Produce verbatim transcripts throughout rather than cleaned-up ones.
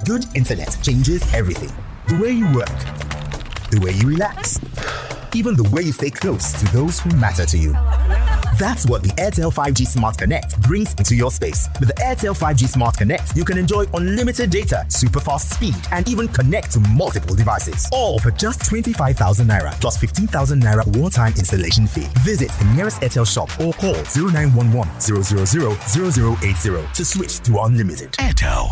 Good internet changes everything. The way you work, the way you relax, even the way you stay close to those who matter to you. That's what the Airtel five G Smart Connect brings into your space. With the Airtel five G Smart Connect, you can enjoy unlimited data, super fast speed, and even connect to multiple devices. All for just twenty-five thousand naira plus fifteen thousand naira one-time installation fee. Visit the nearest Airtel shop or call zero nine one one, zero zero zero, zero zero eight zero to switch to unlimited. Airtel.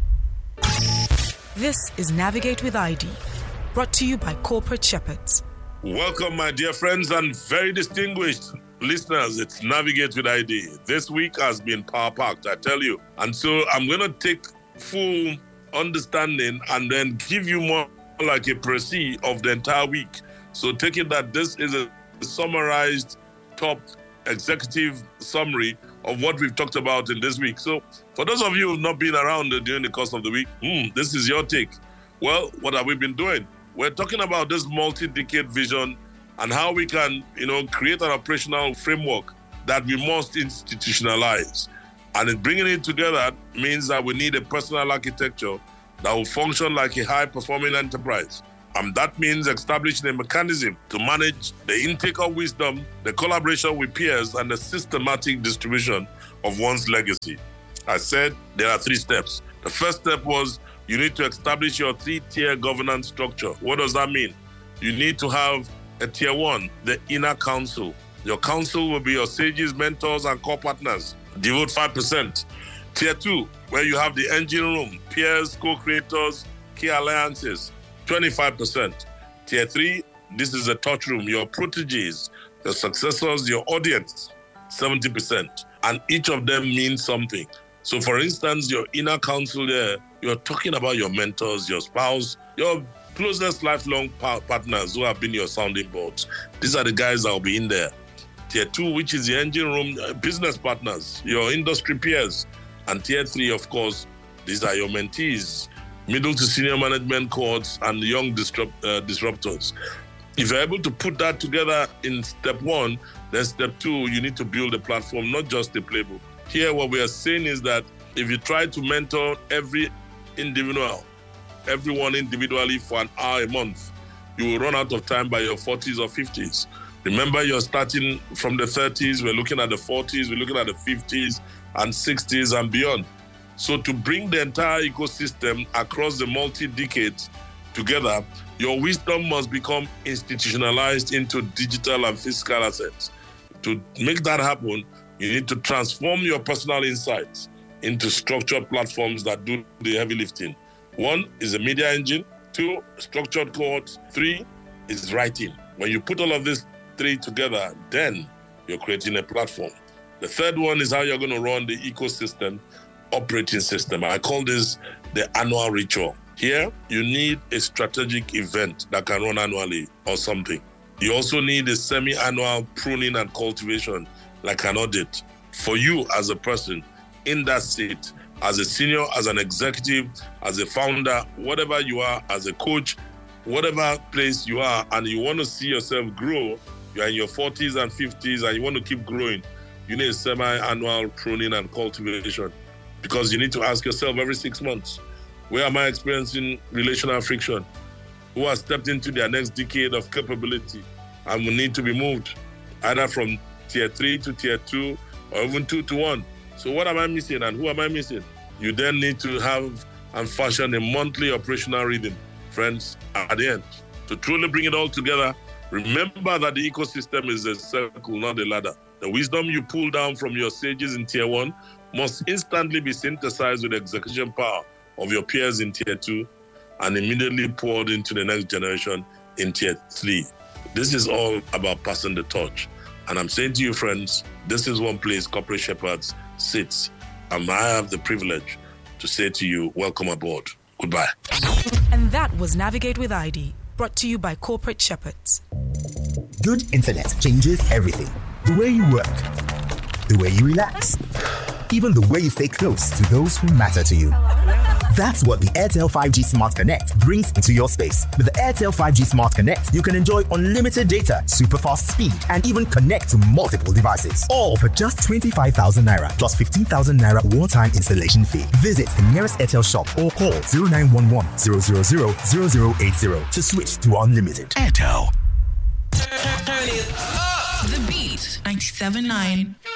This is Navigate with I D, brought to you by Corporate Shepherds. Welcome, my dear friends and very distinguished listeners. It's Navigate with I D. This week has been power-packed, I tell you. And so I'm going to take full understanding and then give you more like a précis of the entire week. So taking that this is a summarized top executive summary of what we've talked about in this week. So for those of you who have not been around during the course of the week, hmm, this is your take. Well, what have we been doing? We're talking about this multi-decade vision and how we can, you know, create an operational framework that we must institutionalize. And in bringing it together means that we need a personal architecture that will function like a high-performing enterprise. And that means establishing a mechanism to manage the intake of wisdom, the collaboration with peers, and the systematic distribution of one's legacy. I said there are three steps. The first step was you need to establish your three-tier governance structure. What does that mean? You need to have a tier one, the inner council. Your council will be your sages, mentors, and core partners. Devote five percent. Tier two, where you have the engine room, peers, co-creators, key alliances, twenty-five percent. Tier three, this is a touch room, your proteges, your successors, your audience, seventy percent. And each of them means something. So for instance, your inner council there, you're talking about your mentors, your spouse, your closest lifelong pa- partners who have been your sounding boards. These are the guys that will be in there. Tier two, which is the engine room, uh, business partners, your industry peers. And tier three, of course, these are your mentees, middle to senior management cohorts, and young disrupt, uh, disruptors. If you're able to put that together in step one, then step two, you need to build a platform, not just a playbook. Here, what we are saying is that if you try to mentor every individual, everyone individually for an hour a month, you will run out of time by your forties or fifties. Remember, you're starting from the thirties, we're looking at the forties, we're looking at the fifties and sixties and beyond. So to bring the entire ecosystem across the multi-decades together, your wisdom must become institutionalized into digital and physical assets. To make that happen, you need to transform your personal insights into structured platforms that do the heavy lifting. One is a media engine. Two, structured cohorts. Three is writing. When you put all of these three together, then you're creating a platform. The third one is how you're going to run the ecosystem operating system. I call this the annual ritual. Here, you need a strategic event that can run annually or something. You also need a semi-annual pruning and cultivation, like an audit, for you as a person in that seat, as a senior, as an executive, as a founder, whatever you are, as a coach, whatever place you are, and you want to see yourself grow, you're in your forties and fifties, and you want to keep growing, you need a semi-annual pruning and cultivation, because you need to ask yourself every six months, where am I experiencing relational friction? Who has stepped into their next decade of capability and will need to be moved, either from tier three to tier two, or even two to one. So what am I missing and who am I missing? You then need to have and fashion a monthly operational rhythm, friends, at the end. To truly bring it all together, remember that the ecosystem is a circle, not a ladder. The wisdom you pull down from your sages in tier one must instantly be synthesized with the execution power of your peers in tier two and immediately poured into the next generation in tier three. This is all about passing the torch. And I'm saying to you, friends, this is one place Corporate Shepherds sits. And I have the privilege to say to you, welcome aboard. Goodbye. And that was Navigate with I D, brought to you by Corporate Shepherds. Good internet changes everything. The way you work, the way you relax, even the way you stay close to those who matter to you. That's what the Airtel five G Smart Connect brings into your space. With the Airtel five G Smart Connect, you can enjoy unlimited data, super fast speed, and even connect to multiple devices. All for just twenty-five thousand naira plus fifteen thousand naira one-time installation fee. Visit the nearest Airtel shop or call zero nine one one, zero zero zero, zero zero eight zero to switch to unlimited. Airtel. Turn it up. The Beat ninety-seven point nine.